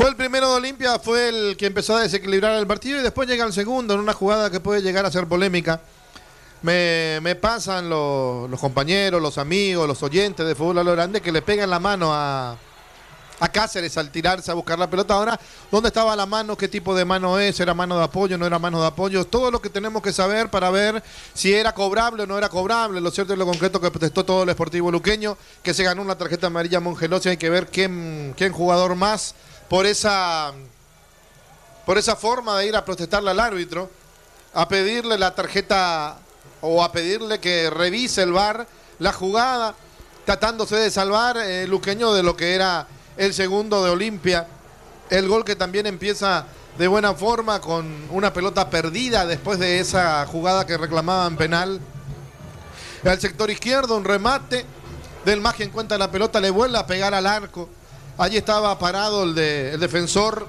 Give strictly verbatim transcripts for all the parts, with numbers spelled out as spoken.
Fue el primero de Olimpia, fue el que empezó a desequilibrar el partido y después llega el segundo en una jugada que puede llegar a ser polémica. Me, me pasan los, los compañeros, los amigos, los oyentes de fútbol a lo grande que le pegan la mano a, a Cáceres al tirarse a buscar la pelota. Ahora, ¿dónde estaba la mano? ¿Qué tipo de mano es? ¿Era mano de apoyo? ¿No era mano de apoyo? Todo lo que tenemos que saber para ver si era cobrable o no era cobrable. Lo cierto es lo concreto que protestó todo el Sportivo Luqueño, que se ganó una tarjeta amarilla Mongelosi. Hay que ver quién, quién jugador más por esa, por esa forma de ir a protestarle al árbitro, a pedirle la tarjeta o a pedirle que revise el V A R la jugada, tratándose de salvar el Luqueño de lo que era el segundo de Olimpia. El gol que también empieza de buena forma con una pelota perdida después de esa jugada que reclamaban penal. Al sector izquierdo, un remate del más que encuentra la pelota, le vuelve a pegar al arco. Allí estaba parado el, de, el defensor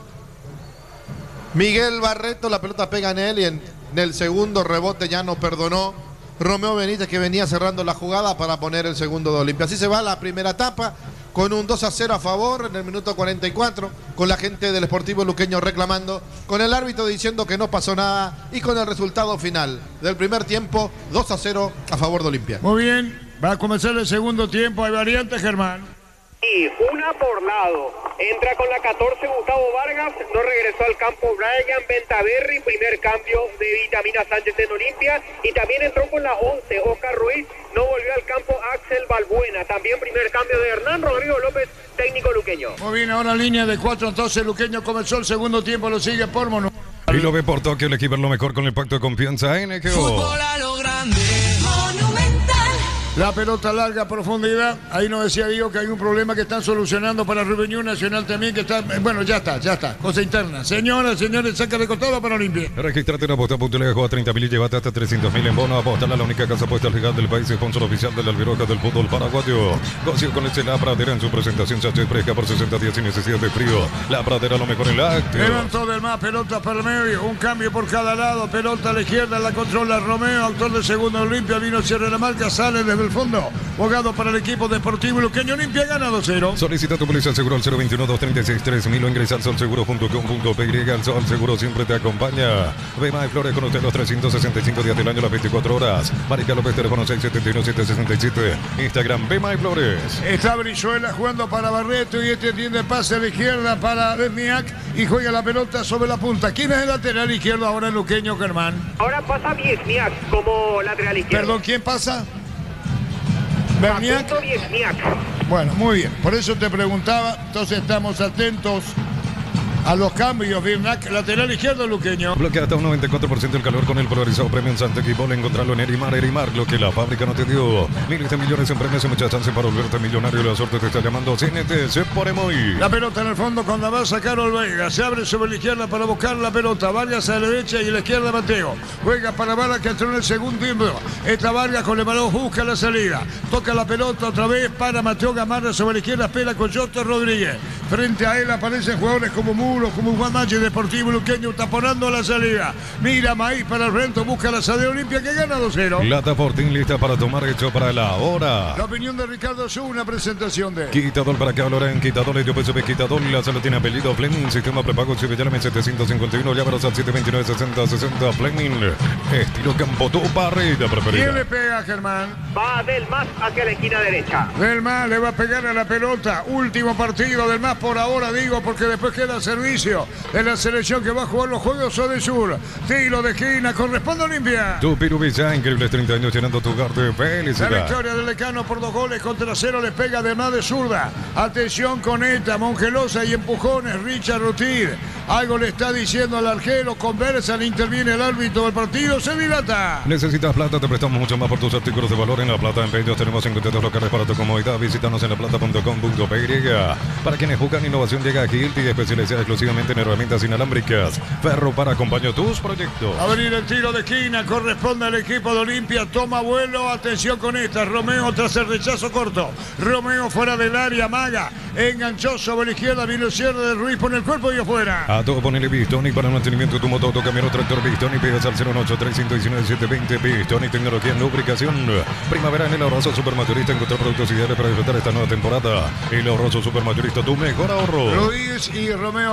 Miguel Barreto, la pelota pega en él y en, en el segundo rebote ya no perdonó Romeo Benítez, que venía cerrando la jugada para poner el segundo de Olimpia. Así se va la primera etapa con un dos a cero a favor en el minuto cuarenta y cuatro, con la gente del Sportivo Luqueño reclamando, con el árbitro diciendo que no pasó nada y con el resultado final del primer tiempo, dos a cero a favor de Olimpia. Muy bien, va a comenzar el segundo tiempo. ¿Hay variantes, Germán? Y una por lado. Entra con la catorce Gustavo Vargas, no regresó al campo Brian Ventaverri, primer cambio de Vitamina Sánchez en Olimpia, y también entró con la once Oscar Ruiz, no volvió al campo Axel Balbuena, también primer cambio de Hernán Rodrigo López, técnico luqueño. Muy bien, ahora línea de cuatro, entonces Luqueño comenzó el segundo tiempo, lo sigue por Mono. Y lo ve por Tokio, el equipo es lo mejor con el pacto de confianza N G O. Fútbol a lo grande, Monumental. La pelota larga, profundidad. Ahí nos decía Diego que hay un problema que están solucionando para Rubén Nacional también, que está... Bueno, ya está, ya está. Cosa interna. Señoras, señores, saca de costado para Olimpia. Registrate en aposta.le, juega treinta mil y llévate hasta trescientos mil en bono. Apostala, la única casa apuesta legal del país, sponsor oficial de la Albiroja del fútbol paraguayo. Gocio con este La Pradera en su presentación. Sánchez fresca por sesenta días sin necesidad de frío. La Pradera, lo mejor en la actividad. Levantó del más, pelota para el medio. Un cambio por cada lado. Pelota a la izquierda, la controla Romeo. Autor de segundo Olimpia. Vino, cierra la marca, sale desde el fondo. Jugado para el equipo deportivo Luqueño. Olimpia gana dos cero. Solicita tu póliza seguro al cero veintiuno, dos treinta y seis, tres mil o ingresa al sol seguro punto com punto pe y. El Sol Seguro siempre te acompaña. Bema y Flores con usted los trescientos sesenta y cinco días del año, las veinticuatro horas. Marica López, teléfono seis siete uno, siete seis siete. Instagram Bema y Flores. Está Brizuela jugando para Barreto y este tiende pase a la izquierda para Besniak y juega la pelota sobre la punta. ¿Quién es el lateral izquierdo ahora en Luqueño, Germán? Ahora pasa Viesniak como lateral izquierdo. Perdón, ¿quién pasa? Berniak. Bueno, muy bien. Por eso te preguntaba. Entonces estamos atentos a los cambios. Berniak, lateral izquierdo Luqueño. Bloquea hasta un noventa y cuatro por ciento el calor con el polarizado Premium Santa Equipol. Encontrarlo en Erimar. Erimar, lo que la fábrica no te dio. Miles de millones en premios y muchas chances para volverte millonario. La suerte te está llamando. C N T, se pone muy. La pelota en el fondo con la base Carol Vega. Se abre sobre la izquierda para buscar la pelota. Vargas a la derecha y a la izquierda Mateo. Juega para Vargas que entró en el segundo tiempo. Esta Vargas con el balón busca la salida. Toca la pelota otra vez para Mateo Gamarra sobre la izquierda. Pela con Joto Rodríguez. Frente a él aparecen jugadores como Muro, como Juan Machi, Deportivo Luqueño taponando la salida. Mira Maíz para el frente, busca la salida Olimpia que gana dos cero. Lata Fortín lista para tomar, hecho para la hora. La opinión de Ricardo Su, una presentación de Quitador para que valoren, Quitador le dio peso de Quitador, la sala tiene apellido Fleming, sistema prepago Civillarme setecientos cincuenta y uno, llámanos al siete veintinueve, sesenta, sesenta, Fleming, estilo campo, tu barrida preferida. ¿Quién le pega, Germán? Va Del Mas hacia la esquina derecha. Del Mas le va a pegar a la pelota, último partido del Mas por ahora, digo, porque después queda servicio de la selección que va a jugar los Juegos del Sur. Tiro de esquina, corresponde a Olimpia. Tu Pirubilla, increíbles treinta años llenando tu hogar de felicidad. La victoria del Lecano por dos goles contra cero, le pega además de zurda. Atención con esta, Mongelosa y empujones, Richard Rutir. Algo le está diciendo al arquero, conversan, interviene el árbitro del partido, se dilata. Necesitas plata, te prestamos mucho más por tus artículos de valor en La Plata. En Pedidos tenemos cincuenta y dos locales para tu comodidad. Visítanos en laplata punto com punto pe y. Para quienes buscan innovación llega a Hilti, especializada exclusivamente en herramientas inalámbricas. Ferro para acompañar tus proyectos. A venir el tiro de esquina, corresponde al equipo de Olimpia, toma vuelo, atención con esta, Romeo tras el rechazo corto. Romeo fuera del área, maga, enganchó sobre la izquierda, vino el cierre de Ruiz, pone el cuerpo y afuera. A todo ponele Bistoni para el mantenimiento de tu moto, tu camión o tractor Bistoni, pides al cero ocho tres uno nueve siete dos cero, Bistoni, tecnología en lubricación. Primavera en el ahorroso supermayorista, encontrar productos ideales para disfrutar esta nueva temporada. El ahorroso supermayorista, tu mejor ahorro. Ruiz y Romeo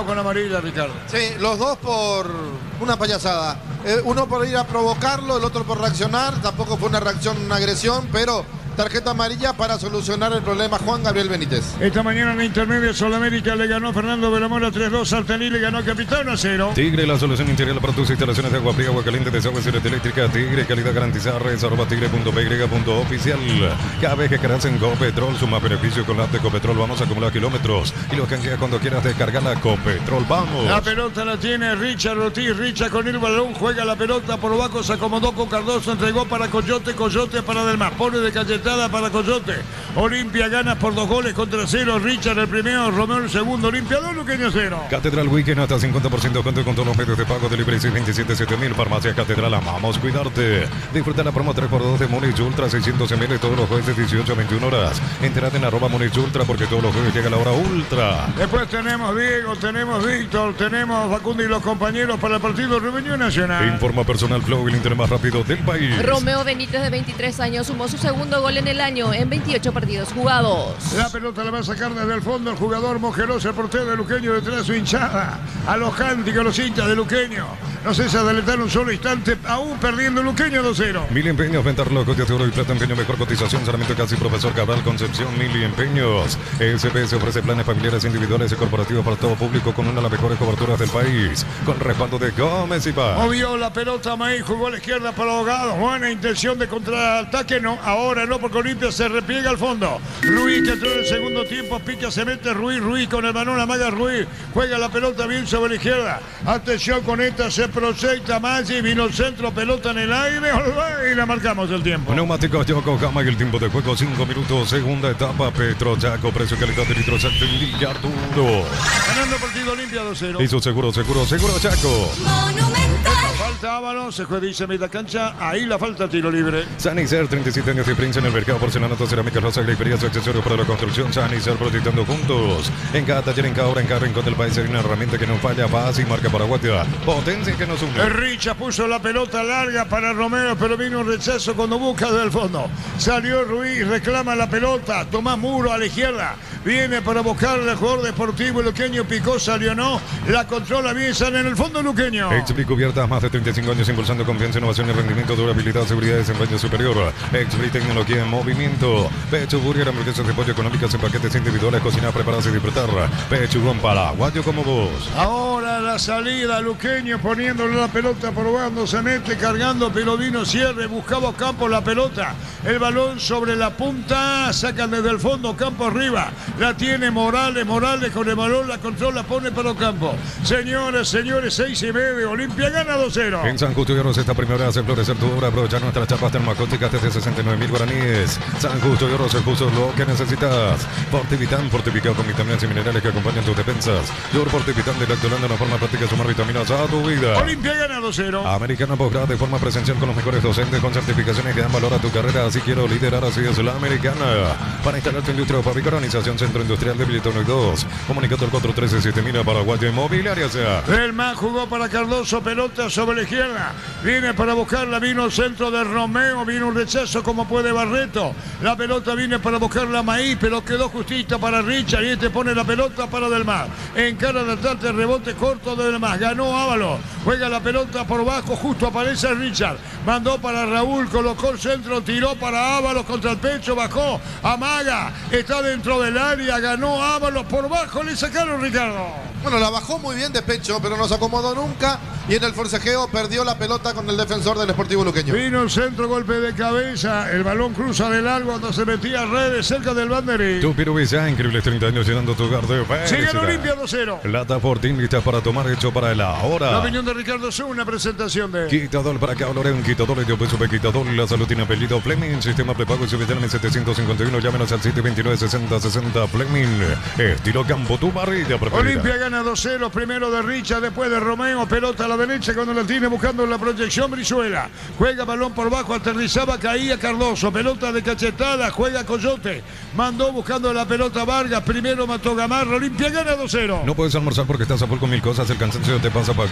con amarilla, Ricardo. Sí, los dos por una payasada. Eh, uno por ir a provocarlo, el otro por reaccionar. Tampoco fue una reacción, una agresión, pero tarjeta amarilla para solucionar el problema Juan Gabriel Benítez. Esta mañana en la intermedia Sudamérica le ganó Fernando Belamora tres dos, Sartelí le ganó Capitán a cero. Tigre, la solución integral para tus instalaciones de agua fría, agua caliente, desagüe y red eléctrica. Tigre, calidad garantizada. Redes arroba tigre punto p y punto oficial. Cada vez que cargas en Copetrol, suma beneficio con la app de Copetrol. Vamos a acumular kilómetros y lo canjeas cuando quieras descargar la Copetrol. Vamos. La pelota la tiene Richard Ortiz. Richard con el balón juega la pelota por abajo, se acomodó con Cardoso, entregó para Coyote, Coyote para Delmas, pone de cachetada para Coyote. Olimpia gana por dos goles contra cero. Richard el primero, Romeo el segundo. Olimpia dos, Luqueño cero. Catedral Weekend hasta cincuenta por ciento cuento con todos los medios de pago de libre seis veintisiete siete mil. Farmacia Catedral, amamos cuidarte. Disfruta la promo tres por dos de Munich Ultra seiscientos mililitros todos los jueves de dieciocho a veintiuna horas. Entérate en arroba Munich Ultra porque todos los jueves llega la hora ultra. Después tenemos Diego, tenemos Víctor, tenemos Facundo y los compañeros para el partido Reunión Nacional. Informa Personal Flow, el internet más rápido del país. Romeo Benítez, de veintitrés años, sumó su segundo gol en el año en veintiocho partidos jugados. La pelota la va a sacar desde el fondo el jugador Mojerosa, el portero de Luqueño, detrás de su hinchada. A los cánticos, los hinchas de Luqueño. No sé si adelantar un solo instante, aún perdiendo Luqueño dos cero. Mil empeños, ventas locos de oro y plata, empeño, mejor cotización, solamente casi Profesor Cabral Concepción, Mil empeños. S P S ofrece planes familiares, individuales y corporativos para todo público con una de las mejores coberturas del país. Con respaldo de Gómez y Paz. Movió la pelota Maíz, jugó a la izquierda para Ahogado. Buena intención de contraataque, no, ahora no, porque Olimpia se repliega al fondo. Ruiz que entró en el segundo tiempo, pica, se mete Ruiz, Ruiz con el balón, amaga Ruiz, juega la pelota bien sobre la izquierda. Atención con esta, se proyecta Maggi, vino el centro, pelota en el aire, y la marcamos el tiempo. Neumáticos Yokohama y el tiempo de juego, cinco minutos, segunda etapa, Petro Chaco, precio calidad de litro Lilla Arturo. Ganando partido Olimpia dos cero. Hizo seguro, seguro, seguro Chaco. Monumental. Falta Ábalos, se juega, dice media cancha, ahí la falta, tiro libre. Sanicer, treinta y siete años de experiencia en el mercado, porcelanato, cerámica, rosa, griferías, accesorios para la construcción. Sanicer, proyectando juntos. En cada taller, en cada hora, en cada rincón del país hay una herramienta que no falla, fácil, marca Paraguatia, potencia que nos une. Richa puso la pelota larga para Romero, pero vino un rechazo cuando busca desde el fondo. Salió Ruiz, reclama la pelota, Tomás Muro a la izquierda. Viene para buscar el jugador deportivo Luqueño, picó, salió no. La controla bien, sale en el fondo Luqueño. Expli cubiertas, más de treinta y cinco años impulsando confianza, innovación y rendimiento, durabilidad, seguridad y desempeño superior. Expli tecnología en movimiento. Pechuguría, hamburguesas de pollo económicas en paquetes individuales, cocinar, prepararse y disfrutar. Pechugón paraguayo como vos. Ahora la salida, Luqueño poniéndole la pelota, probando, se mete, cargando, pero vino cierre, buscaba Campos la pelota. El balón sobre la punta, sacan desde el fondo, Campos arriba. La tiene Morales, Morales con el balón, la controla, pone para Campos. Señores, señores, seis y medio, Olimpia gana dos cero. En San Justo y Orros esta primavera hace florecer tu obra, aprovechar nuestras chapas termacósticas desde sesenta y nueve mil guaraníes. San Justo y Orros, el justo lo que necesitas. Fortivitán, fortificado con vitaminas y minerales que acompañan tus defensas. Yor Fortivitán de Lactolanda, una forma práctica de sumar vitaminas a tu vida. Olimpia gana dos cero. Americana Posgrado de forma presencial con los mejores docentes con certificaciones que dan valor a tu carrera. Así quiero liderar, así es la Americana. Para instalar tu industria o fábrica, organización Centro Industrial de Bilitono y dos. Comunicado el cuatro trece siete mil Paraguay Inmobiliaria. Sea. El más jugó para Cardoso, pelota sobre la izquierda. Viene para buscarla, vino el centro de Romeo, vino un rechazo como puede Barreto. La pelota viene para buscarla Maíz, pero quedó justita para Richard y este pone la pelota para Delmas. En cara de ataque, rebote corto de Delmas. Ganó Ábalos, juega la pelota por bajo, justo aparece Richard. Mandó para Raúl, colocó el centro, tiró para Ábalos contra el pecho, bajó, amaga, está dentro del área, ganó Ábalos por bajo, le sacaron Ricardo. Bueno, la bajó muy bien de pecho, pero no se acomodó nunca. Y en el forcejeo perdió la pelota con el defensor del Sportivo Luqueño. Vino el centro, golpe de cabeza. El balón cruza de largo cuando se metía a redes cerca del banderín. Tu Pirubisa, increíbles treinta años llenando tu hogar de fe. Sigue Olimpia dos cero. Lata Fortín, lista para tomar, hecho para el ahora. La opinión de Ricardo es una presentación de Quitador para acá, Lorén, Quitador, de Opeso Quitador, la salud tiene apellido Fleming, sistema prepago y subvención setecientos cincuenta y uno, llámenos al siete veintinueve sesenta sesenta Fleming. Estilo campo, tu barrilla preferida. Olimpia gana dos cero, primero de Richard, después de Romeo, pelota a la derecha cuando la tiene buscando la proyección Brizuela. Juega balón por bajo, aterrizaba, caía Cardoso, pelota de cachetada, juega Coyote, mandó buscando la pelota Vargas, primero mató Gamarra, Olimpia gana dos cero. No puedes almorzar porque estás a full con mil cosas, el cansancio te pasa factura con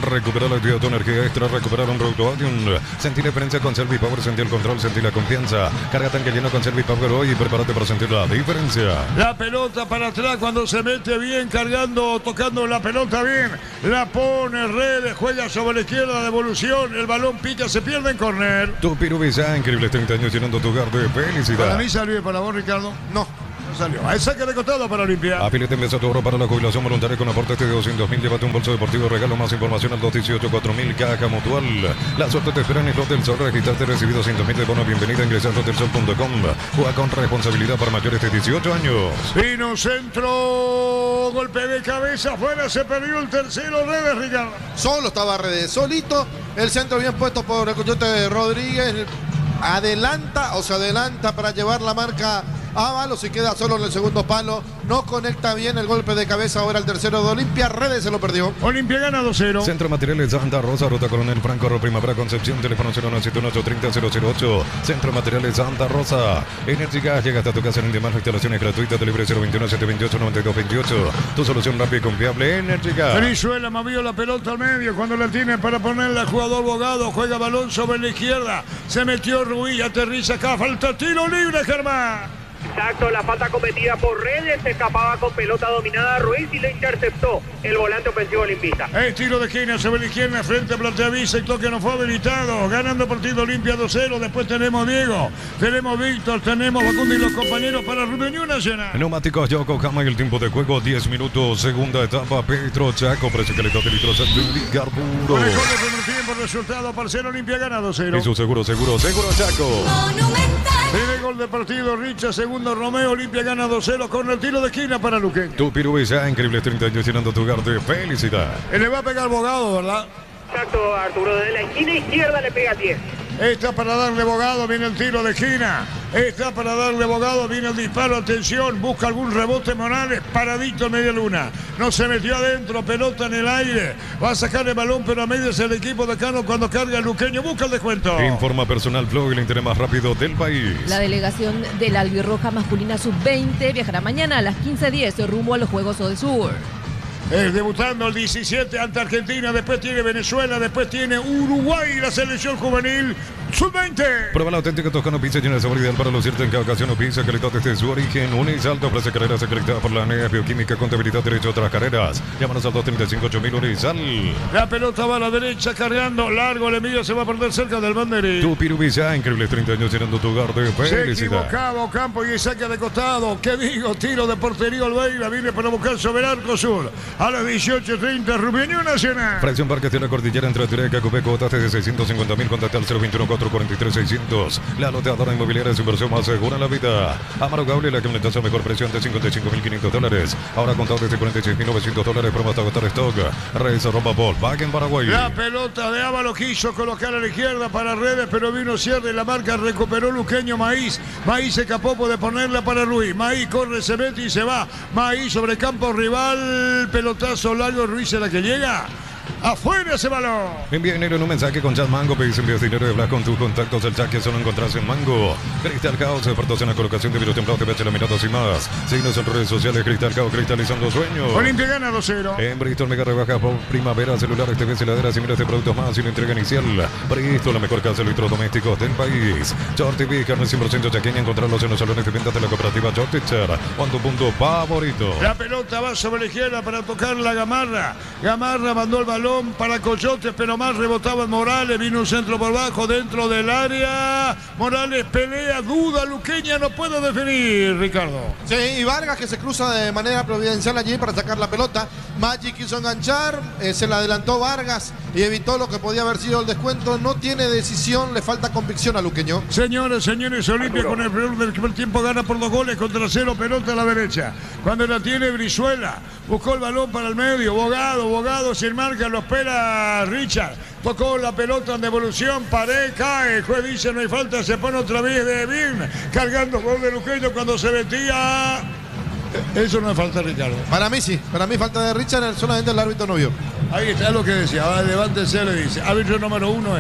Recupera la actividad, tu energía extra, recuperar un Routodium. Sentí la diferencia con Selvi Power, sentí el control, sentí la confianza. Carga tanque lleno con Selvi Power hoy y prepárate para sentir la diferencia. La pelota para atrás cuando se mete bien, cargando, tocando la pelota bien. La pone Redes, juega sobre la izquierda, devolución. El balón pica, se pierde en córner. Tu Pirubisa, increíble treinta años llenando tu hogar de felicidad. Para mí salió, para vos, Ricardo. No. Salió. Hay saque de costado para Olimpia. Afiliate empieza tu ahorro para la jubilación voluntaria con aporte de doscientos mil. Llévate un bolso deportivo regalo. Más información al dos dieciocho cuatro mil. Caja Mutual. La suerte te espera en el Hotel Sol. Registrarte recibido cientos mil de bono. Bienvenida a ingresar a hotelsol punto com. Juega con responsabilidad para mayores de dieciocho años. Vino centro. Golpe de cabeza. Afuera se perdió el tercero. Redes, Ricardo. Solo estaba Redes. Solito. El centro bien puesto por el Coyote Rodríguez. Adelanta o se adelanta para llevar la marca Ábalos y queda solo en el segundo palo. No conecta bien el golpe de cabeza. Ahora el tercero de Olimpia. Redes se lo perdió. Olimpia gana dos cero. Centro Materiales Santa Rosa, Ruta Coronel Franco, Primavera Concepción. Teléfono cero nueve siete uno ocho tres cero cero ocho. Centro Materiales Santa Rosa. Energía llega hasta tu casa en demás instalaciones gratuitas. Delibre cero veintiuno siete veintiocho noventa y dos veintiocho. Tu solución rápida y confiable. Energía. Brizuela movió la pelota al medio. Cuando la tiene para ponerla, jugador Bogado. Juega balón sobre la izquierda. Se metió Ruiz. Aterriza acá. Falta tiro libre, Germán. Exacto, la falta cometida por Redes, se escapaba con pelota dominada Ruiz y le interceptó el volante ofensivo olimpista. El tiro de esquina sobre la izquierda, frente a Plateavisa, y toque no fue habilitado. Ganando partido Olimpia dos cero. Después tenemos Diego, tenemos Víctor, tenemos Facundo y los compañeros para Reunión Nacional. Neumáticos Yokohama y el tiempo de juego diez minutos. Segunda etapa, Petro Chaco, precio calidad de litros de carburo. Mejor de primer tiempo, resultado parcial, Olimpia gana dos cero. Y su seguro, seguro, seguro Chaco. Monumental. Primer gol del partido, Richa, segundo Romeo, Olimpia gana dos cero con el tiro de esquina para Luqueño. Tu Pirubisa, increíble treinta años llenando tu hogar de felicidad. Y le va a pegar Bogado, ¿verdad? Exacto, Arturo, desde la esquina izquierda le pega diez. Está para darle Bogado, viene el tiro de esquina. Está para darle Bogado, viene el disparo, atención, busca algún rebote Morales, paradito en media luna. No se metió adentro, pelota en el aire. Va a sacar el balón, pero a medias el equipo de Cano cuando carga el Luqueño. Busca el descuento. Informa Personal Flow, el interés más rápido del país. La delegación de la albirroja masculina sub veinte viajará mañana a las quince diez rumbo a los Juegos del Sur. Eh, debutando el diecisiete ante Argentina, después tiene Venezuela, después tiene Uruguay, la selección juvenil sub veinte. Prueba la auténtica Toscano Pizza, llena de sabor ideal para lucirte en cada ocasión. O pizza, calidad desde su origen. Unisalto ofrece carreras acreditadas por la N E A, bioquímica, contabilidad, derecho a otras carreras. Llámanos al dos treinta y cinco ocho mil. Unisal. La pelota va a la derecha, cargando largo, el envío se va a perder cerca del banderín. Tu Pirubisa, increíbles treinta años llenando tu hogar de Se felicidad. equivocaba Ocampo y saca de costado. ¿Qué digo? Tiro de portería Olveira, viene para buscar sobre el arco sur. A las dieciocho treinta, Reunión Nacional. Fracción Parques de la Cordillera entre Tureca, Copé, cuotas de seiscientos cincuenta mil. Contacta al cero veintiuno cuatro cuarenta y tres seiscientos. La loteadora inmobiliaria es inversión más segura en la vida. Amaro Gable, la camionetazo a mejor precio ante cincuenta y cinco mil quinientos dólares. Ahora contado desde cuarenta y seis mil novecientos dólares. Prueba hasta agotar stock. Reyes Rompa Volkswagen Paraguay. La pelota de Ábalos quiso colocar a la izquierda para Redes, pero vino cierre. La marca recuperó Luqueño. Maíz. Maíz se escapó, puede ponerla para Ruiz. Maíz corre, se mete y se va. Maíz sobre campo rival. Pelotazo largo. Ruiz es la que llega. Afuera ese balón. Envía dinero en un mensaje con Chat Mango. Pedís envíos dinero y hablas con tus contactos. El chat que solo encontrás en Mango. Cristal Caos, expertos en la colocación de vidrio templado, T V H, laminados y más. Síguenos en redes sociales. Cristal Caos, cristalizando sueños. Olimpia gana dos cero. En Bristol, mega rebaja por primavera, celulares, T V, heladeras y miles de productos más sin entrega inicial. Bristol, la mejor casa de electrodomésticos del país. Short T V, carne cien por ciento chaqueña. Encontrarlos en los salones de ventas de la cooperativa Short Teacher. Juan, tu punto favorito. La pelota va sobre la izquierda para tocar la Gamarra. Gamarra mandó el balón para Coyotes, pero más rebotaba Morales. Vino un centro por bajo dentro del área. Morales pelea, duda. Luqueña no puede definir, Ricardo. Sí, y Vargas que se cruza de manera providencial allí para sacar la pelota. Maggi quiso enganchar, eh, se la adelantó Vargas y evitó lo que podía haber sido el descuento. No tiene decisión, le falta convicción a Luqueño. Señores, señores, Olimpia con el primer del primer tiempo gana por dos goles contra cero, pelota a la derecha. Cuando la tiene Brizuela, buscó el balón para el medio, Bogado, Bogado sin marca, lo espera Richard. Tocó la pelota en devolución, Pared cae, el juez dice no hay falta, se pone otra vez de bien, cargando gol de Luqueño cuando se metía. Eso no es falta, Ricardo. Para mí sí, para mí falta de Richard, solamente el árbitro no vio. Ahí está lo que decía, ahora levántese, le dice, árbitro número uno es.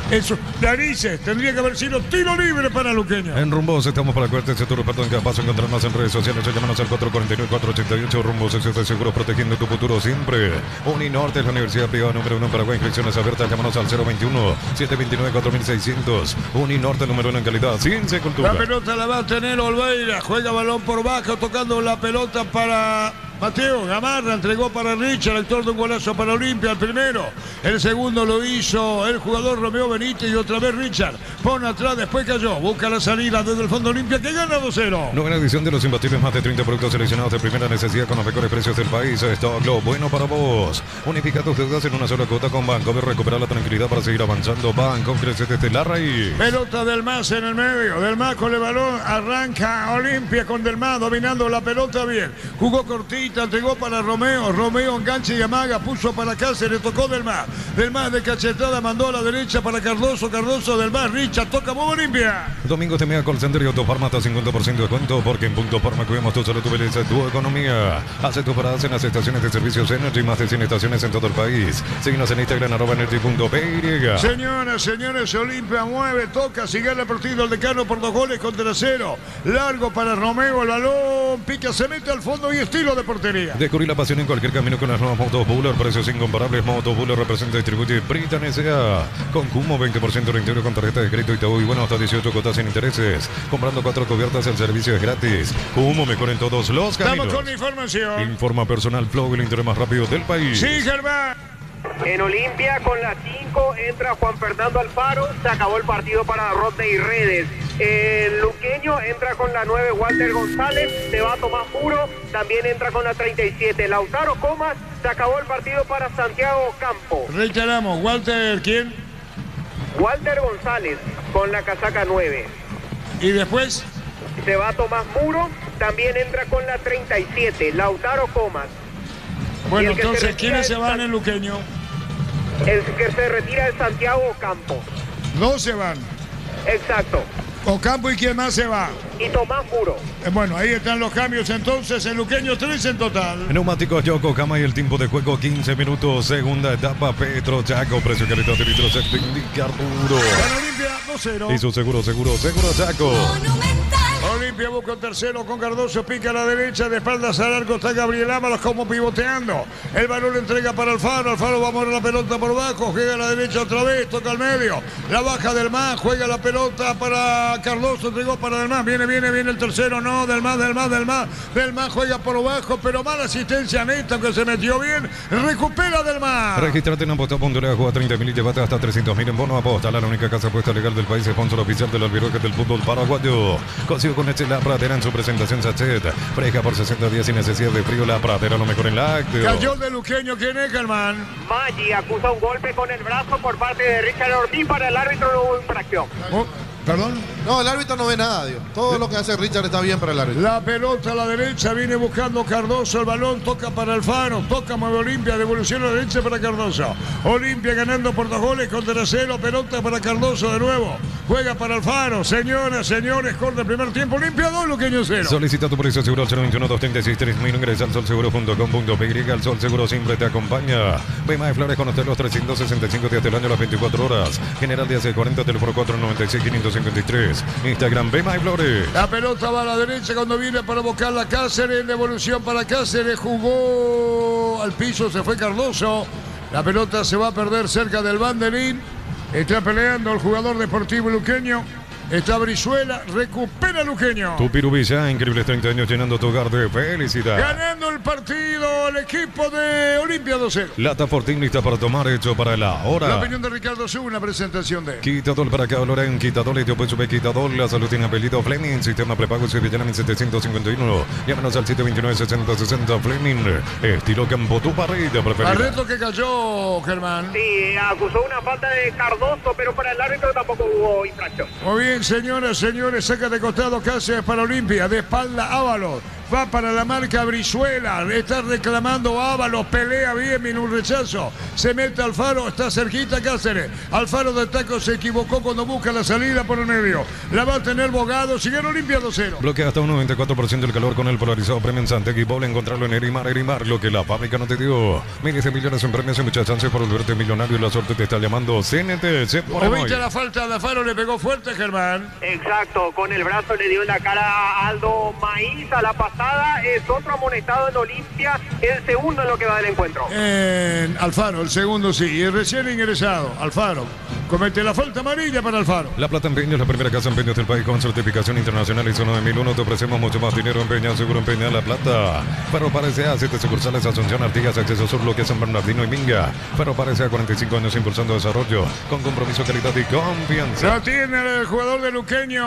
Eso, narices, tendría que haber sido tiro libre para Luqueño. En Rumbos estamos para cuerte sector perdón, que paso a encontrarnos en redes sociales. Llámanos al cuatro cuatro nueve, cuatro ocho ocho. Rumbos, sección de seguros protegiendo tu futuro siempre. Uninorte es la universidad privada número uno en Paraguay. Inscripciones abiertas. Llámanos al cero veintiuno, setecientos veintinueve, cuatro mil seiscientos. Uninorte número uno en calidad, ciencia y cultura. La pelota la va a tener Olveira. Juega balón por bajo, tocando la pelota para Mateo Gamarra, entregó para Richard, actor de un golazo para Olimpia, el primero. El segundo lo hizo el jugador Romeo Benítez y otra vez Richard. Pone atrás, después cayó. Busca la salida desde el fondo Olimpia que gana dos cero. Nueva edición de los imbatibles, más de treinta productos seleccionados de primera necesidad con los mejores precios del país. Esto es lo bueno para vos. Unifica tus deudas en una sola cuota con Bancomer. Recuperar la tranquilidad para seguir avanzando. Banco crece desde la raíz. Pelota del Mas en el medio. Del Mas con el balón. Arranca Olimpia con Del Mas dominando la pelota bien. Jugó cortita, entregó para Romeo. Romeo enganche y amaga. Puso para Cáceres, tocó Del Mas. Del Mas de cachetada mandó a la derecha para Cardoso. Cardoso Del Mas. Richard toca muy Olimpia. Domingo de Mega Call Center y Autofarma hasta cincuenta por ciento de descuento porque en Punto Farma cuidamos tu salud, tu belleza, tu economía. Hace tus paradas en las estaciones de servicios Energy, más de cien estaciones en todo el país. Síguenos en Instagram, arroba energy punto p y. Señoras, señores, Olimpia mueve, toca, sigue el partido el decano por dos goles contra cero. Largo para Romeo, el balón, pica, se mete al fondo y estilo de portería. Descubrí la pasión en cualquier camino con las nuevas motos Buller, precios incomparables. Motos Buller representa y distribuye Britan S A. Con Cumo, veinte por ciento de reintegro con tarjeta de crédito y Itaú y bueno, hasta dieciocho cuotas sin intereses. Comprando cuatro cubiertas, el servicio es gratis. Cumo, mejor en todos los caminos. Estamos con información. Informa Personal Flow, el interés más rápido del país. Sí, Germán. En Olimpia con la cinco entra Juan Fernando Alfaro, se acabó el partido para Rodney Redes. El luqueño entra con la nueve Walter González, se va Tomás Muro, también entra con la treinta y siete Lautaro Comas, se acabó el partido para Santiago Campo. Reiteramos, Walter, ¿quién? Walter González con la casaca nueve. Y después se va Tomás Muro, también entra con la treinta y siete Lautaro Comas. Bueno, entonces, ¿quiénes se van en el luqueño? El que se retira es Santiago Campo. No se van. Exacto. Ocampo y quién más se va. Y Tomás Muro. Eh, bueno, ahí están los cambios entonces. En luqueño tres en total. Neumáticos Yokohama y el tiempo de juego quince minutos. Segunda etapa Petro Chaco. Precio calidad de litros indica Arturo. Para Olimpia dos cero. Y su seguro, seguro, seguro Chaco. Olimpia busca un tercero con Cardoso, pica a la derecha, de espaldas al arco está Gabriel Ábalos como pivoteando. El balón entrega para Alfaro, Alfaro va a mover la pelota por bajo, juega a la derecha otra vez, toca al medio. La baja Del Mas, juega la pelota para Cardoso, entregó para Del Mas, viene, viene, viene el tercero, no, Del Mas, Del Mas, Del Mas. Del Mas juega por bajo, pero mala asistencia neta, aunque se metió bien, recupera Del Mas. Registrate en aposta punto l a, juega treinta mil y llévate hasta trescientos mil en bono aposta. La única casa apuesta legal del país, sponsor oficial del albirroque del fútbol paraguayo. Consigo con este La Pradera en su presentación Sachet. Fresca por sesenta días sin necesidad de frío. La Pradera lo mejor en lácteo. Cayó el de luqueño, ¿quién es, Germán? Maggi acusa un golpe con el brazo por parte de Richard Ortiz, para el árbitro no hubo infracción. Oh, ¿Perdón? No, el árbitro no ve nada, Dios. Todo lo que hace Richard está bien para el árbitro. La pelota a la derecha, viene buscando Cardoso, el balón toca para Alfaro, toca mueve Olimpia, devolución a la derecha para Cardoso. Olimpia ganando por dos goles contra cero, pelota para Cardoso de nuevo. Juega para Alfaro, señoras, señores, corta el primer tiempo, Olimpia dos, luqueño cero. Solicita tu precio seguro al cero veintiuno, doscientos treinta y seis, tres mil. Ingresa al sol seguro punto com punto p y. El Sol Seguro siempre te acompaña. Bema de Flores con usted los trescientos sesenta y cinco días del año, las veinticuatro horas. General de hace cuarenta, teléfono cuatro noventa y seis, quinientos cincuenta y tres. Instagram Bema de Flores. La pelota va a la derecha cuando viene para buscar la Cáceres. Devolución para Cáceres. Jugó al piso, se fue Cardoso. La pelota se va a perder cerca del banderín. Está peleando el jugador deportivo luqueño. Está Brizuela, recupera Luqueño. Tu Pirubilla, increíbles treinta años llenando tu hogar de felicidad. Ganando el partido el equipo de Olimpia dos cero. Lata Fortín lista para tomar, hecho para la hora. La opinión de Ricardo Sub, una presentación de Quitador para cada Loren, Quitador y te puede subir Quitador. La salud tiene apellido Fleming, sistema prepago Sevillana mil setecientos cincuenta y uno. Llámanos al siete veintinueve, sesenta, sesenta. Fleming, estilo campo, tu parrilla preferida. Barreto que cayó, Germán. Sí, acusó una falta de Cardoso, pero para el árbitro tampoco hubo infracción. Muy bien, señoras, señores, saca de costado Cáceres para Olimpia, de espalda Ábalos. Va para la marca Brizuela. Está reclamando Ábalos. Pelea bien, viene un rechazo. Se mete Alfaro. Está cerquita Cáceres. Alfaro de taco se equivocó cuando busca la salida por el medio. La va a tener Bogado. Sigue Olimpia dos cero. Bloquea hasta un noventa y cuatro por ciento el calor con el polarizado premio en Santegui. Vuelve a encontrarlo en Erimar. Erimar, lo que la fábrica no te dio. Miles de millones en premios y muchas chances por volverte millonario. Y la suerte te está llamando. C N T. Se pone ¿Viste la falta de Alfaro? Le pegó fuerte, Germán. Exacto, con el brazo le dio en la cara a Aldo Maíz a la pasada. Es otro amonestado en Olimpia, el segundo en lo que va del encuentro. En Alfaro, el segundo sí. Y recién ingresado, Alfaro. Comete la falta amarilla para Alfaro. La Plata Empeños, la primera casa empeños del país con certificación internacional I S O nueve mil uno. Te ofrecemos mucho más dinero. Empeña, seguro empeña La Plata. Ferro Parece A, siete sucursales, Asunción, Artigas, Acceso Sur, Bloque, San Bernardino y Minga. Ferro Parece A, cuarenta y cinco años impulsando desarrollo con compromiso, calidad y confianza. Lo tiene el jugador de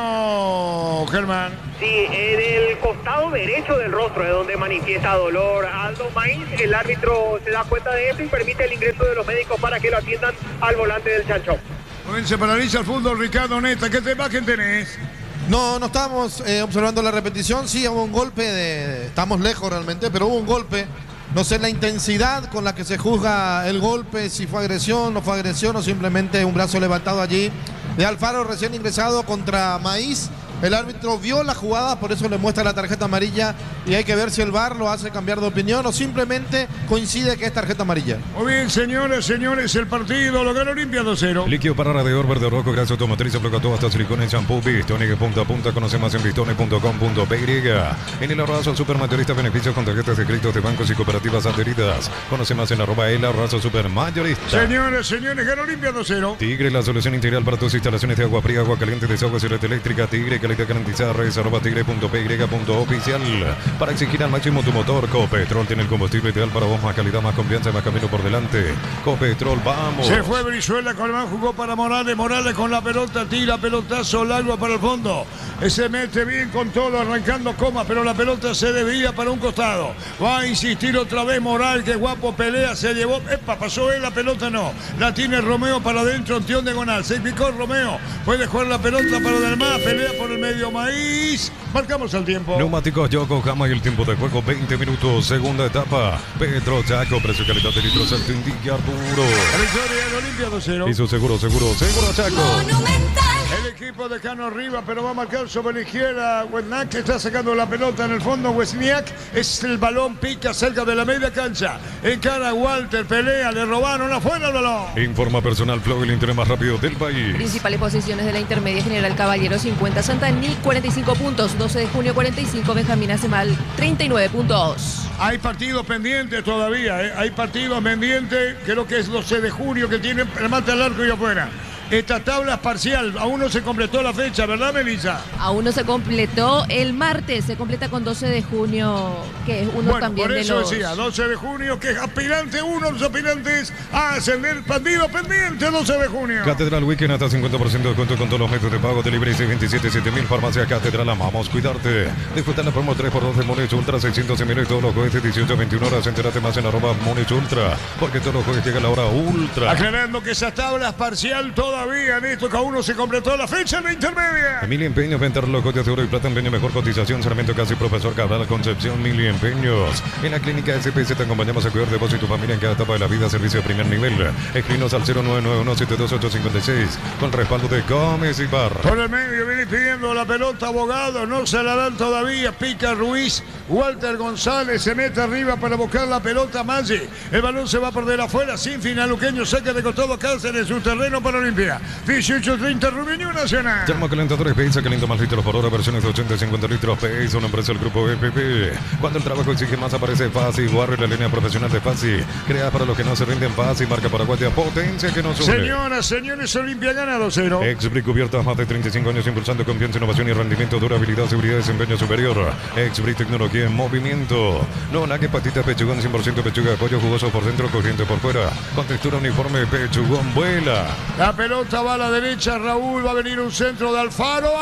Luqueño, Germán. Sí, en el costado derecho del rostro es donde manifiesta dolor Aldo Maíz. El árbitro se da cuenta de esto y permite el ingreso de los médicos para que lo atiendan al volante del Chancho. Bien, se paraliza el fútbol, Ricardo Neta. ¿Qué imagen tenés? No, no estamos eh, observando la repetición. Sí, hubo un golpe de... Estamos lejos realmente, pero hubo un golpe. No sé la intensidad con la que se juzga el golpe, si fue agresión, no fue agresión o simplemente un brazo levantado allí de Alfaro recién ingresado contra Maíz. El árbitro vio la jugada, por eso le muestra la tarjeta amarilla y hay que ver si el V A R lo hace cambiar de opinión o simplemente coincide que es tarjeta amarilla. Muy bien, señores, señores, el partido lo gana Olimpia dos cero. Líquido para radiador verde rojo, grasa automotriz, aplica todo hasta silicona y champú. Bistonic punta a punta, conoce más en bistonic punto com punto p y. En el Arraso Supermayorista, beneficios con tarjetas de créditos de bancos y cooperativas adheridas. Conoce más en arroba el Arraso Supermayorista. Señores, señores, gana Olimpia dos cero. Tigre, la solución integral para tus instalaciones de agua fría, agua caliente, desaguas y red eléctrica. Tigre, calidad garantizada, redes arroba tigre punto p y punto oficial. Para exigir al máximo tu motor, Copetrol tiene el combustible ideal para vos, más calidad, más confianza y más camino por delante. Copetrol, vamos. Se fue Brizuela, Colmán jugó para Morales, Morales con la pelota, tira pelotazo largo para el fondo. Se mete bien con todo, arrancando coma, pero la pelota se desvía para un costado. Va a insistir otra vez Morales, que guapo pelea, se llevó, epa, pasó él, la pelota no. La tiene Romeo para adentro, Antión de Gonal. Se picó Romeo, puede jugar la pelota para Dalmá, pelea por el medio Maíz. Marcamos el tiempo. Neumáticos Yokohama y el tiempo de juego veinte minutos, segunda etapa. Petro Chaco, precio y calidad de litros alto indica Arturo. Victoria en Olimpia dos cero. Hizo seguro, seguro, seguro Chaco. Monumental. El equipo de Cano arriba, pero va a marcar sobre la izquierda. Wesniak está sacando la pelota en el fondo. Wesniak es el balón, pica cerca de la media cancha. Encara Walter, pelea, le robaron afuera el balón. Informa Personal Flow, el internet más rápido del país. Principales posiciones de la intermedia: General Caballero cincuenta, Santaní cuarenta y cinco puntos, doce de junio cuarenta y cinco, Benjamín Acemal treinta y nueve puntos. Hay partidos pendientes todavía, ¿eh? Hay partidos pendientes, creo que es doce de junio que tienen remate al arco y afuera. Esta tabla es parcial, aún no se completó la fecha, ¿verdad, Melissa? Aún no se completó el martes, se completa con doce de junio, que es uno bueno, también por eso de los... decía, doce de junio, que es aspirante uno, los aspirantes a ascender, partido pendiente, doce de junio. Catedral Weekend hasta cincuenta por ciento de descuento con todos los métodos de pago, delivery seis veintisiete, siete mil, farmacia Catedral, amamos cuidarte. Disfruta la promo tres por dos de Monich Ultra, seiscientos mil y todos los jueves dieciocho a veintiuna horas, entérate más en arroba Monich Ultra, porque todos los jueves llega la hora ultra. Aclarando que esa tabla es parcial todavía, en esto que aún no se completó la fecha en la intermedia. Emilia Empeños, venta relojes de oro y plata, empeño, mejor cotización, Sarmiento Casi, Profesor Cabral, Concepción, Mili Empeños. En la clínica S P C te acompañamos a cuidar de vos y tu familia en cada etapa de la vida, servicio de primer nivel. Escribinos al cero nueve nueve uno siete dos ocho cinco seis con respaldo de Gómez y Bar. Por el medio viene pidiendo la pelota Abogado, no se la dan todavía, pica Ruiz, Walter González se mete arriba para buscar la pelota Maggi. El balón se va a perder afuera, sin final, Luqueño saca de costado Cáceres, su terreno para Olimpia. dieciocho treinta Rubiño Nacional. Termocalentadores Peiza, calienta más litros por hora, versiones de ochenta y cincuenta litros. Peiza, una empresa del grupo E P P. Cuando el trabajo exige más, aparece Fácil. Warrior, la línea profesional de Fácil. Crea para los que no se rinden. Fácil, marca Paraguaya, potencia que nos une. Señoras, señores, Olimpia gana dos cero. Exbrick cubiertas más de treinta y cinco años impulsando confianza, innovación y rendimiento, durabilidad, seguridad y desempeño superior. Exbrick tecnología en movimiento. No, naque, patitas, pechugón, cien por ciento pechuga, pollo jugoso por dentro, corriente por fuera. Con textura uniforme, pechugón, vuela. La pelota va a la derecha, Raúl, va a venir un centro de Alfaro.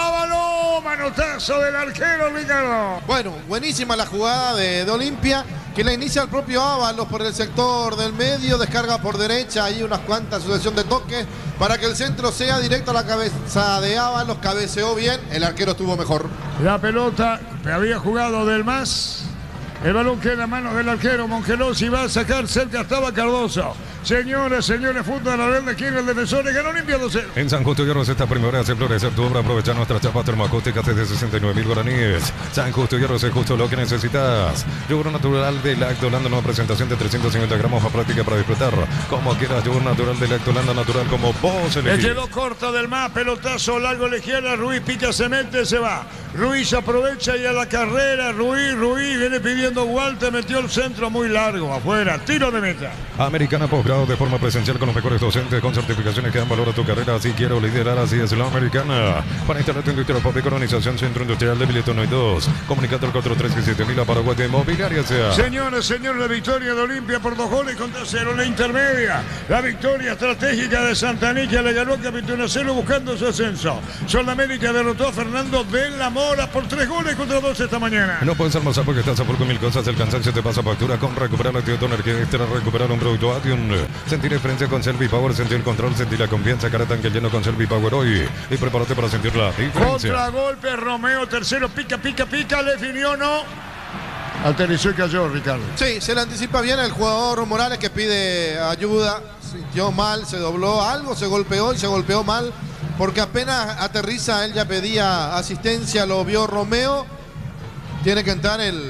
¡Ábalo! Manotazo del arquero, Ricardo. Bueno, buenísima la jugada de, de Olimpia. que la inicia el propio Ábalos por el sector del medio, descarga por derecha, hay unas cuantas sucesión de toques para que el centro sea directo a la cabeza de Ábalos, cabeceó bien, el arquero estuvo mejor. La pelota había jugado del más. El balón queda en manos del arquero Mongelosi, va a sacar, cerca estaba Cardoso. Señoras, señores, fútbol a la verde, quiere el defensor, ganó Olimpia dos cero. En San Justo Hierros, esta primavera hace florecer tu obra. Aprovecha nuestras chapas termoacústicas desde sesenta y nueve mil guaraníes. San Justo Hierros es justo lo que necesitas. Yogur natural de Lactolanda, nueva presentación de trescientos cincuenta gramos a práctica para disfrutar. Como quieras, yogur natural de Lactolanda, natural como vos elegís. Le quedó corta del más, pelotazo largo a la izquierda, Ruiz pica, se mete, se va. Ruiz aprovecha y a la carrera, Ruiz, Ruiz viene pidiendo Walter, metió el centro muy largo, afuera, tiro de meta. Americana posgrado de forma presencial con los mejores docentes, con certificaciones que dan valor a tu carrera. Si quiero liderar, así es la Americana. Para instalar tu industria pública, organización Centro Industrial de Biletono y dos. Comunicate al cuatro tres siete mil a Paraguay de Inmobiliaria sea. Señores, señores, la victoria de Olimpia por dos goles contra cero, la intermedia. La victoria estratégica de Santaní, que le ganó a Capitán Acero buscando su ascenso. Sol América derrotó a Fernando de la Mora por tres goles contra dos esta mañana. No puedes almorzar porque estás a por con mil cosas. El cansancio te pasa factura con recuperar la actividad energía extra, recuperar un producto Ation. Sentir diferencia con Selvi Power, sentir el control, sentir la confianza, cara tanque lleno con Selvi Power hoy. Y prepárate para sentir la diferencia. Contragolpe, Romeo, tercero, pica, pica, pica, le definió, no. Aterrizó y cayó, Ricardo. Sí, se le anticipa bien el jugador Morales que pide ayuda. Sintió mal, se dobló algo, se golpeó y se golpeó mal. Porque apenas aterriza, él ya pedía asistencia, lo vio Romeo. Tiene que entrar el,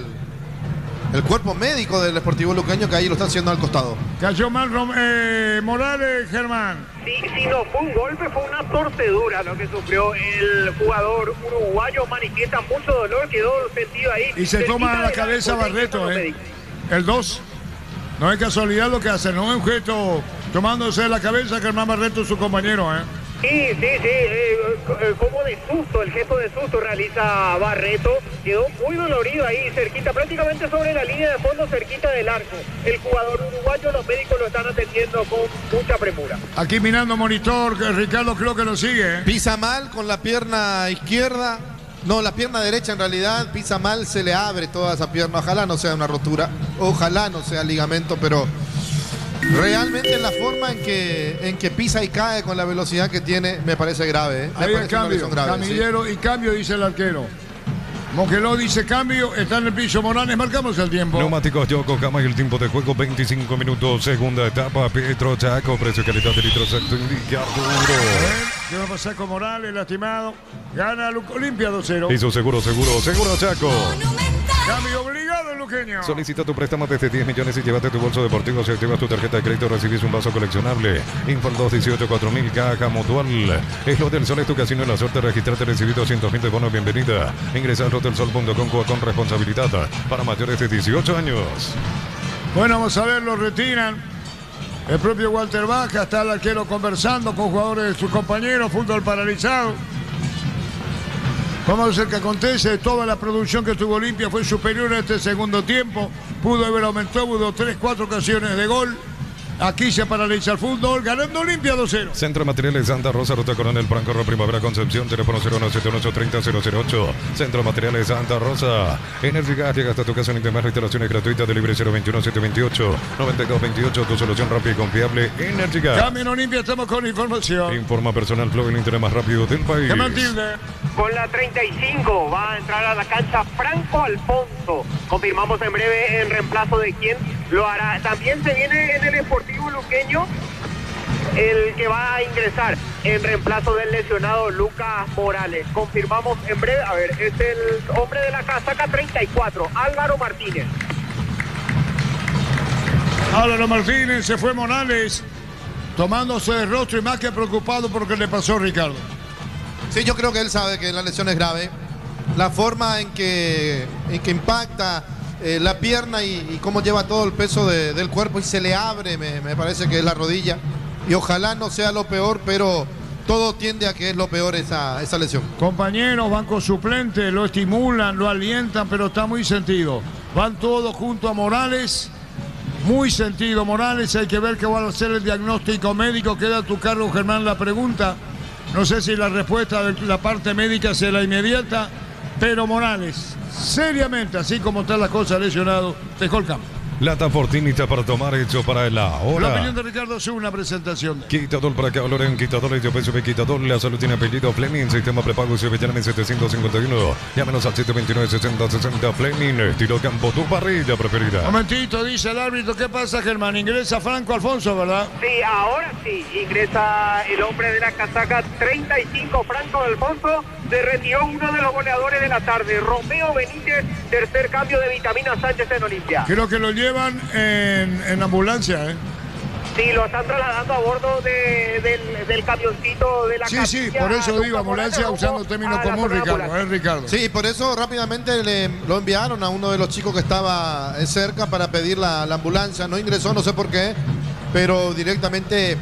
el cuerpo médico del Sportivo Luqueño, que ahí lo está haciendo al costado. Cayó mal Rom eh, Morales, Germán. Sí, sí, no fue un golpe, fue una torcedura lo que sufrió el jugador uruguayo. Manifiesta mucho dolor, quedó sentido ahí. Y se toma la cabeza Barreto, ¿eh? El dos. No es casualidad lo que hace, no es un gesto tomándose la cabeza Germán Barreto, su compañero, ¿eh? Sí, sí, sí, eh, como de susto, el gesto de susto realiza Barreto, quedó muy dolorido ahí, cerquita, prácticamente sobre la línea de fondo, cerquita del arco. El jugador uruguayo, los médicos lo están atendiendo con mucha premura. Aquí mirando monitor, que Ricardo creo que lo sigue. ¿eh? Pisa mal con la pierna izquierda, no, la pierna derecha en realidad, pisa mal, se le abre toda esa pierna, ojalá no sea una rotura, ojalá no sea ligamento, pero... realmente en la forma en que, en que pisa y cae con la velocidad que tiene, me parece grave. ¿eh? Me Ahí el parece cambio, grave, Camillero sí. Y cambio, dice el arquero. Mongeló dice cambio, está en el piso Morales, marcamos el tiempo. Neumáticos Yoko Kama y el tiempo de juego veinticinco minutos, segunda etapa, Petro Chaco, precio calidad de litros exacto, indica Arturo. ¿Qué va a pasar con Morales, lastimado? Gana Olimpia dos cero. Hizo seguro, seguro, seguro Chaco. Cambio obligado el luqueño. Solicita tu préstamo desde diez millones y llévate tu bolso deportivo. Si activas tu tarjeta de crédito recibís un vaso coleccionable. Info al dos dieciocho cuatro mil, Caja Mutual. Es lo del Sol, es tu casino en la suerte. Registrate, recibí doscientos veinte bonos, bienvenida. Ingresa a rotelsol punto com con responsabilidad para mayores de dieciocho años. Bueno, vamos a ver, lo retiran. El propio Walter Baja, está el arquero conversando con jugadores de sus compañeros, fútbol paralizado. Vamos a ver qué acontece. Toda la producción que tuvo Olimpia fue superior a este segundo tiempo. Pudo haber aumentado, hubo tres, cuatro ocasiones de gol. Aquí se paraliza el fútbol, ganando Olimpia dos cero. Centro de Materiales Santa Rosa, Ruta Coronel Franco, Primavera Concepción, teléfono cero nueve siete ocho tres cero cero ocho. Centro de Materiales Santa Rosa. Energigas llega hasta tu casa en internet, instalaciones gratuitas, delivery cero veintiuno siete veintiocho noventa y dos veintiocho, tu solución rápida y confiable. Energigas. Cambio Olimpia, estamos con información. Informa personal Flow, el internet más rápido del país. Con la treinta y cinco va a entrar a la cancha Franco Alfonso. Confirmamos en breve en reemplazo de quién lo hará. También se viene en el Sportivo Luqueño el que va a ingresar en reemplazo del lesionado Lucas Morales. Confirmamos en breve, a ver, es el hombre de la casaca treinta y cuatro, Álvaro Martínez. Álvaro Martínez, se fue Morales, tomándose el rostro y más que preocupado por lo que le pasó, Ricardo. Sí, yo creo que él sabe que la lesión es grave. La forma en que, en que impacta eh, la pierna y, y cómo lleva todo el peso de, del cuerpo y se le abre, me, me parece que es la rodilla. Y ojalá no sea lo peor, pero todo tiende a que es lo peor esa, esa lesión. Compañeros, banco suplente, lo estimulan, lo alientan, pero está muy sentido. Van todos junto a Morales. Muy sentido Morales, hay que ver qué va a hacer el diagnóstico médico. Queda a tu cargo, Germán, la pregunta. No sé si la respuesta de la parte médica será inmediata, pero Morales, seriamente, así como están las cosas, lesionado, dejó el campo. Lata Fortinita para tomar, hecho para la hora. La opinión de Ricardo es una presentación. Quitador para acá, Loren, quitador, yo peso quitador. La salud tiene apellido Fleming, sistema prepago y se en setecientos cincuenta y uno. Llámenos al siete dos nueve, sesenta sesenta Fleming. Tiro campo, tu parrilla preferida. Momentito, dice el árbitro. ¿Qué pasa, Germán? Ingresa Franco Alfonso, ¿verdad? Sí, ahora sí, ingresa el hombre de la casaca treinta y cinco, Franco Alfonso. Se retiró uno de los goleadores de la tarde, Romeo Benítez, tercer cambio de Vitamina Sánchez en Olimpia. Creo que lo llevan en, en ambulancia, ¿eh? Sí, lo están trasladando a bordo de, del, del camioncito de la Sí, sí, por eso digo ambulancia usando términos comunes, Ricardo, ¿eh, Ricardo? Sí, por eso rápidamente le, lo enviaron a uno de los chicos que estaba cerca para pedir la, la ambulancia. No ingresó, no sé por qué, pero directamente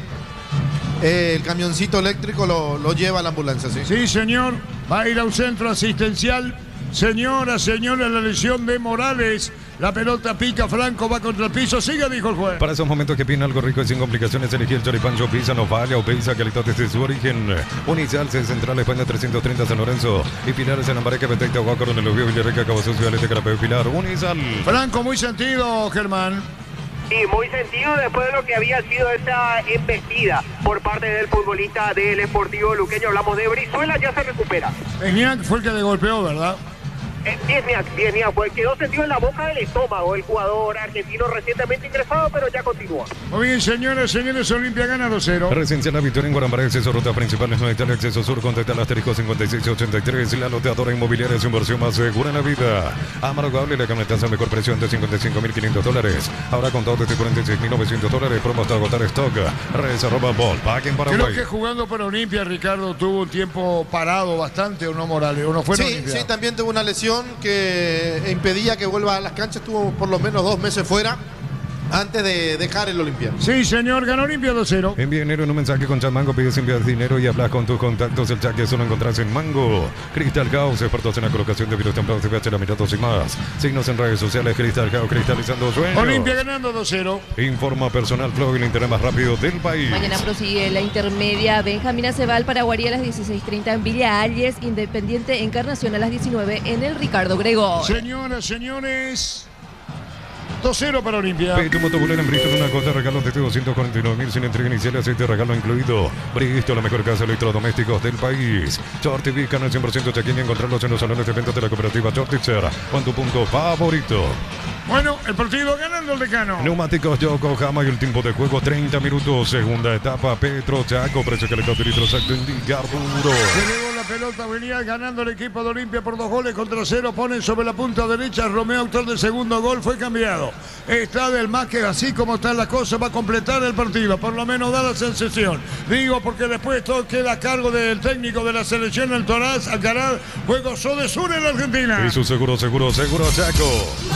eh, el camioncito eléctrico lo, lo lleva a la ambulancia, sí. Sí, señor, va a ir a un centro asistencial. Señora, señora, la lesión de Morales. La pelota pica, Franco va contra el piso. Siga, dijo el juez. Para esos momentos que piden algo rico y sin complicaciones, elegí el choripancho Pizza, no falla o pizza, calidad desde su origen. Unizal, Central, España trescientos treinta, San Lorenzo. Y Pilares en Ambareque, Betecta, Huácaro, en el Ubio, Villarreca, Cabo Sucio, Alete, Carapeo, Pilar. Unizal. Franco, muy sentido, Germán. Sí, muy sentido después de lo que había sido esa embestida por parte del futbolista del Sportivo Luqueño. Hablamos de Brizuela, ya se recupera. Peñac fue el que le golpeó, ¿verdad? Biesniak, Biesniak, pues quedó sentido en la boca del estómago el jugador argentino recientemente ingresado, pero ya continúa. Muy bien, señores, señores, Olimpia gana dos cero. Presencia la victoria en Guarambaré, acceso a rutas principales, Nueva Italia, acceso sur, contacta al asterisco cincuenta y seis ochenta y tres, la loteadora inmobiliaria, su inversión más segura en la vida. Amargable, la camionetaza mejor precio ante cincuenta y cinco mil quinientos dólares. Ahora contado desde cuarenta y seis mil novecientos dólares, promo hasta agotar stock. Redes arroba ball, pack en Paraguay. Creo que jugando para Olimpia, Ricardo, tuvo un tiempo parado bastante, ¿o no, Morales? ¿O no fue Sí, sí, también tuvo una lesión que impedía que vuelva a las canchas, estuvo por lo menos dos meses fuera antes de dejar el Olimpia. Sí, señor, ganó Olimpia dos cero. Envía dinero en un mensaje con Chat Mango, pides enviar dinero y hablas con tus contactos. El chat que solo encontrás en Mango. Crystal House, expertos en la colocación de virus templados de P H, laminatos y más. Signos en redes sociales, Crystal House, cristalizando sueños. Olimpia ganando dos cero. Informa Personal Flow, el internet más rápido del país. Mañana prosigue la intermedia. Benjamín Aceval, Paraguarí a las dieciséis treinta en Villa Ayes. Independiente Encarnación a las diecinueve en el Ricardo Grego. Señoras, señores, dos cero para Olimpia. Peto Motobulera en Bristol, una cuota de regalo de doscientos cuarenta y nueve mil sin entrega inicial, aceite regalo incluido. Bristol, la mejor casa de electrodomésticos del país. Shorty V, canal cien por ciento check-in y encontrarlos en los salones de ventas de la cooperativa Shortitzer. Con tu punto favorito. Bueno, el partido ganando el Decano. Neumáticos Yokohama y el tiempo de juego treinta minutos. Segunda etapa, Petro Chaco, precio que le litro exacto en Ligarduro. Se llegó la pelota, venía ganando el equipo de Olimpia por dos goles contra cero. Ponen sobre la punta derecha. Romeo, autor del segundo gol, fue cambiado. Está del más que así como está la cosa, va a completar el partido. Por lo menos da la sensación. Digo porque después todo queda a cargo del técnico de la selección, el Toraz, Alcaraz. Juego Sode Sur en la Argentina. Y su seguro, seguro, seguro Chaco.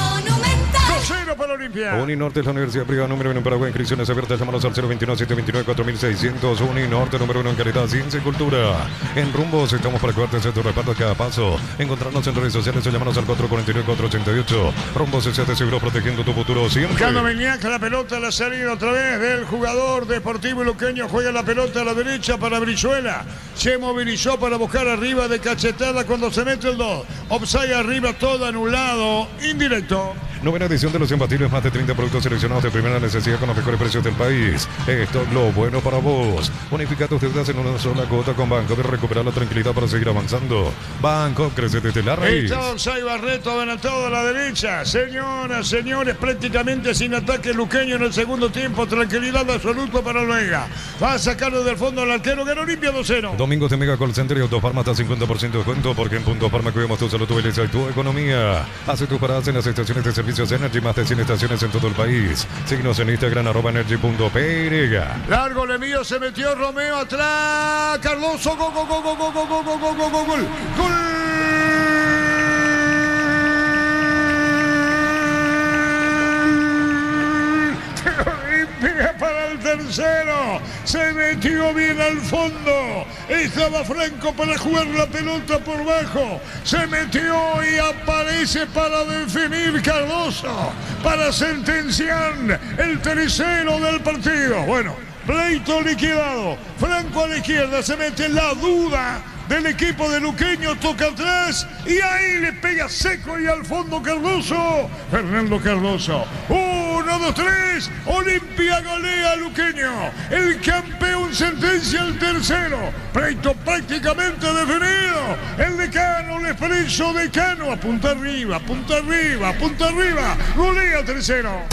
dos cero para Olimpia. Uninorte es la universidad privada número uno en Paraguay. Inscripciones abiertas. Llámanos al cero veintiuno, setecientos veintinueve, cuatro mil seiscientos. Uninorte número uno en calidad, ciencia y cultura. En Rumbos estamos para cuidarte de tu respaldo a cada paso. Encontrarnos en redes sociales o llámanos al cuatro cuatro nueve, cuatro ocho ocho. Rumbos S A T seguro, protegiendo tu futuro siempre. Buscando Beñac, la pelota a la salida otra vez del jugador deportivo luqueño. Juega la pelota a la derecha para Brizuela. Se movilizó para buscar arriba de cachetada cuando se mete el dos. Offside arriba, todo anulado, indirecto. Novena edición de los imbatibles, más de treinta productos seleccionados de primera necesidad con los mejores precios del país. Esto es lo bueno para vos. Unifica tus deudas en una sola cuota con Banco de recuperar la tranquilidad para seguir avanzando. Banco crece desde la raíz. Está Osay Barreto adelantado a la derecha. Señoras, señores, prácticamente sin ataque luqueño en el segundo tiempo. Tranquilidad absoluta para Olvega. Va a sacarlo del fondo al arquero. Ganó Olimpia dos cero. Domingos de Mega Call Center y Autofarma hasta cincuenta por ciento de descuento porque en Punto Farma cuidamos tu salud, tu belleza y tu economía. Hace tus paradas en las estaciones de servicio Energy, más de cien estaciones en todo el país. Síguenos en Instagram, arroba energy punto p y. Largo le mío, se metió Romeo atrás. Cardoso, gol, gol, gol, gol, gol, gol, gol, gol, gol, gol, gol. Olimpia para el tercero. Se metió bien al fondo. Estaba Franco para jugar la pelota por bajo. Se metió y aparece para definir Cardoso. Para sentenciar el tercero del partido. Bueno, pleito liquidado. Franco a la izquierda, se mete en la duda del equipo de luqueño, toca atrás y ahí le pega seco y al fondo Cardoso. Fernando Cardoso. uno, dos, tres. Olimpia golea a Luqueño. El campeón sentencia al tercero. Pleito prácticamente definido. El decano, el expreso decano. Apunta arriba, apunta arriba, apunta arriba. Golea tercero.